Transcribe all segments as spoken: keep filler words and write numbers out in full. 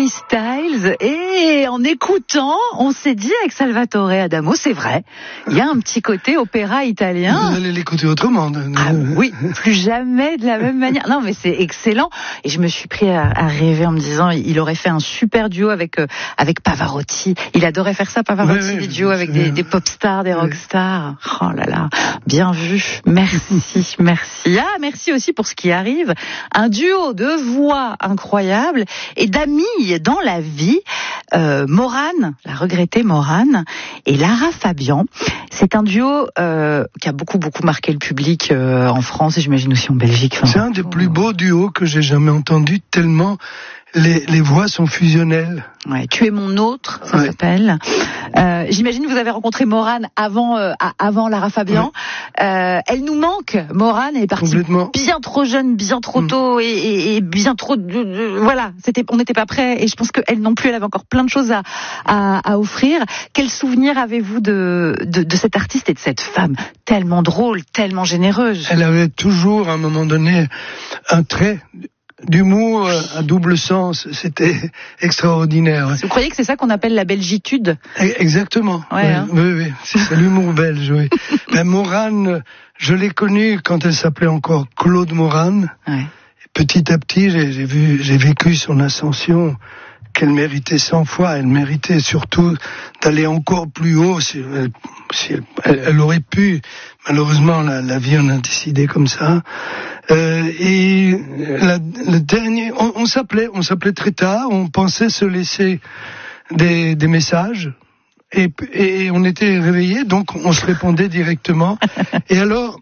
Styles. Et en écoutant, on s'est dit avec Salvatore Adamo, c'est vrai, il y a un petit côté opéra italien. Vous allez l'écouter autrement. Ah, oui, plus jamais de la même manière. Non, mais c'est excellent. Et je me suis pris à, à rêver en me disant, il aurait fait un super duo avec euh, avec Pavarotti. Il adorait faire ça, Pavarotti, oui, oui, des duos avec des, des pop stars, des rock stars. Oui. Oh là là, bien vu. Merci, merci. Ah, merci aussi pour ce qui arrive. Un duo de voix incroyable et d'amis dans la vie. Euh, Morane, la regrettée Morane, et Lara Fabian. C'est un duo euh, qui a beaucoup beaucoup marqué le public euh, en France et j'imagine aussi en Belgique. Enfin, c'est un des plus beaux duos que j'ai jamais entendu, tellement les, les voix sont fusionnelles. Ouais, Tu es mon autre, ça ouais. s'appelle. Euh, j'imagine que vous avez rencontré Morane avant euh, avant Lara Fabian. Ouais. Euh, elle nous manque. Morane est partie bien trop jeune, bien trop tôt mmh. et, et, et bien trop. De, de, voilà, c'était, on n'était pas prêts et je pense qu'elle non plus, elle avait encore plein de choses à à, à offrir. Quel souvenir avez-vous de, de de cette artiste et de cette femme tellement drôle, tellement généreuse? Elle avait toujours, à un moment donné, un trait d'humour à double sens, c'était extraordinaire. Vous croyez que c'est ça qu'on appelle la belgitude? Exactement. Ouais, oui, hein. oui, oui, c'est l'humour belge. Oui. Ben, Morane, je l'ai connue quand elle s'appelait encore Claude Morane. Ouais. Petit à petit, j'ai, j'ai vu, j'ai vécu son ascension qu'elle méritait cent fois. Elle méritait surtout d'aller encore plus haut. Si elle, si elle, elle, elle aurait pu. Malheureusement, la, la vie en a décidé comme ça. Euh, et la, le dernier, on, on s'appelait, on s'appelait très tard. On pensait se laisser des, des messages. Et, et on était réveillés, donc on se répondait directement. Et alors,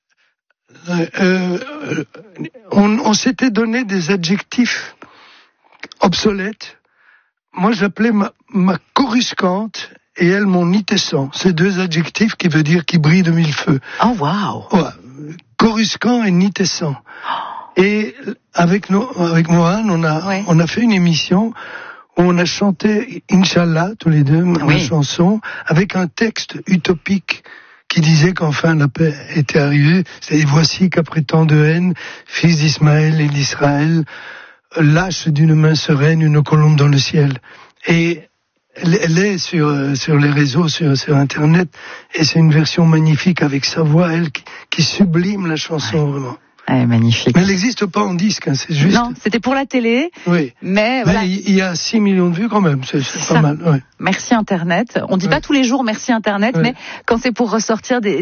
euh, euh, on, on s'était donné des adjectifs obsolète. Moi, j'appelais ma, ma coruscante et elle mon nitescent. C'est deux adjectifs qui veut dire qui brille de mille feux. Oh, waouh! Ouais. Coruscant et nitescent. Et avec nos, avec Morane, on a, ouais. on a fait une émission où on a chanté Inch'Allah, tous les deux, ma oui. chanson, avec un texte utopique qui disait qu'enfin la paix était arrivée. C'est voici qu'après tant de haine, fils d'Ismaël et d'Israël, lâche d'une main sereine une colombe dans le ciel. Et elle, elle est sur sur les réseaux, sur sur internet, et c'est une version magnifique avec sa voix, elle qui, qui sublime la chanson ouais. vraiment. Ouais, magnifique. Mais elle n'existe pas en disque, hein, c'est juste. Non, c'était pour la télé. Oui. Mais, voilà. mais il y a six millions de vues quand même, c'est, c'est, c'est pas ça. Mal. Ouais. Merci Internet. On dit ouais. pas tous les jours merci Internet, ouais. mais quand c'est pour ressortir des